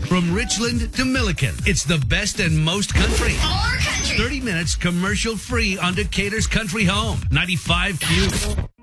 From Richland to Milliken, it's the best and most country. More country. 30 minutes commercial free on Decatur's Country Home. 95Q.